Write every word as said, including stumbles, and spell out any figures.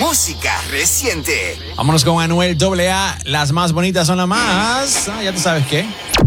música reciente. Vámonos con Anuel doble A. Las más bonitas son las más. Ah, ya tú sabes qué.